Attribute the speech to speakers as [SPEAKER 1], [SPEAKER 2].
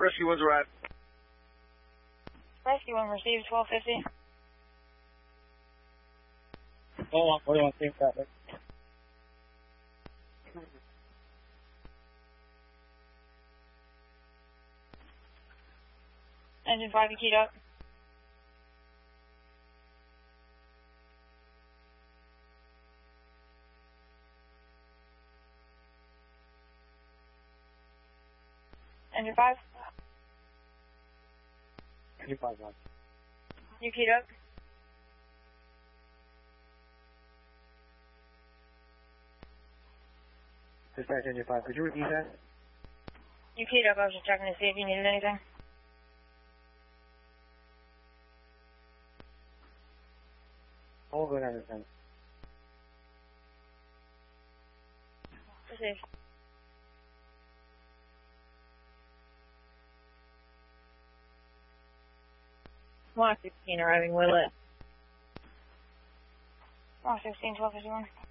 [SPEAKER 1] Rescue 1's arrived.
[SPEAKER 2] Rescue 1 received 1250.
[SPEAKER 3] Hold on, what do you want to think about it?
[SPEAKER 2] Engine 5, you keyed up. Engine 5.
[SPEAKER 3] Engine 5, one.
[SPEAKER 2] You keyed up.
[SPEAKER 3] Dispatch Engine 5, could you repeat that?
[SPEAKER 2] You keyed up, I was just checking to see if you needed anything.
[SPEAKER 3] All good, I understand.
[SPEAKER 2] Received.
[SPEAKER 4] Block 16 arriving, Willet.
[SPEAKER 2] Oh, 16, 1251.